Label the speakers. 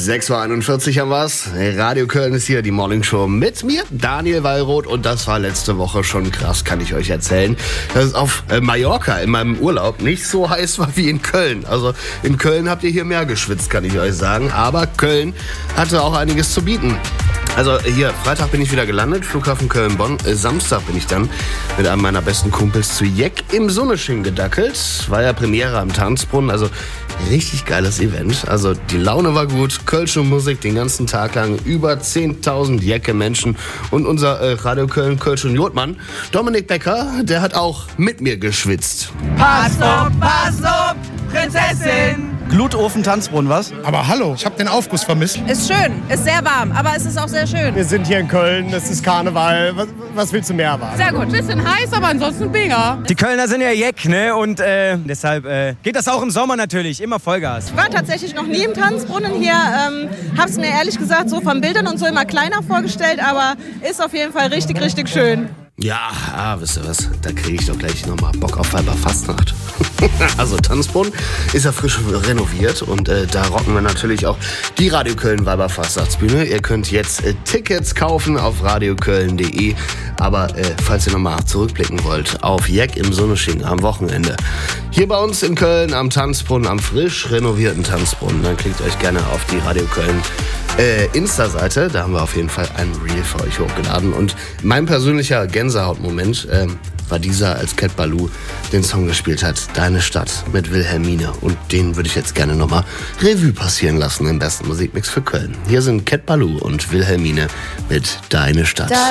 Speaker 1: 6:41 Uhr haben wir's. Radio Köln ist hier, die Morning Show mit mir, Daniel Wallroth. Und das war letzte Woche schon krass, kann ich euch erzählen, dass es auf Mallorca in meinem Urlaub nicht so heiß war wie in Köln. Also in Köln habt ihr hier mehr geschwitzt, kann ich euch sagen. Aber Köln hatte auch einiges zu bieten. Also hier, Freitag bin ich wieder gelandet, Flughafen Köln-Bonn. Samstag bin ich dann mit einem meiner besten Kumpels zu Jeck im Sonnesching gedackelt. War ja Premiere am Tanzbrunnen, also richtig geiles Event. Also die Laune war gut, kölsche Musik den ganzen Tag lang, über 10.000 Jecke-Menschen. Und unser Radio Köln, Kölsch und Jodmann, Dominik Becker, der hat auch mit mir geschwitzt.
Speaker 2: Pass auf, Prinzessin!
Speaker 3: Glutofen, Tanzbrunnen, was?
Speaker 4: Aber hallo, ich habe den Aufguss vermisst.
Speaker 5: Ist schön, ist sehr warm, aber es ist auch sehr schön.
Speaker 6: Wir sind hier in Köln, es ist Karneval. Was willst du mehr erwarten?
Speaker 5: Sehr gut.
Speaker 2: Bisschen heiß, aber ansonsten mega.
Speaker 3: Die Kölner sind ja Jeck, ne? Und deshalb geht das auch im Sommer natürlich, immer Vollgas.
Speaker 5: Ich war tatsächlich noch nie im Tanzbrunnen hier. Hab's mir ehrlich gesagt so von Bildern und so immer kleiner vorgestellt, aber ist auf jeden Fall richtig, richtig schön.
Speaker 1: Ja, wisst ihr was, da kriege ich doch gleich nochmal Bock auf Weiberfastnacht. Also Tanzbrunnen ist ja frisch renoviert und da rocken wir natürlich auch die Radio Köln Weiberfastnachtsbühne. Ihr könnt jetzt Tickets kaufen auf radioköln.de, aber falls ihr nochmal zurückblicken wollt, auf Jeck im Sonnesching am Wochenende. Hier bei uns in Köln am Tanzbrunnen, am frisch renovierten Tanzbrunnen, dann klickt euch gerne auf die Radio Köln Insta-Seite, da haben wir auf jeden Fall ein Reel für euch hochgeladen. Und mein persönlicher Gänsehautmoment war dieser, als Cat Ballou den Song gespielt hat, Deine Stadt mit Wilhelmine. Und den würde ich jetzt gerne nochmal Revue passieren lassen im besten Musikmix für Köln. Hier sind Cat Ballou und Wilhelmine mit Deine Stadt.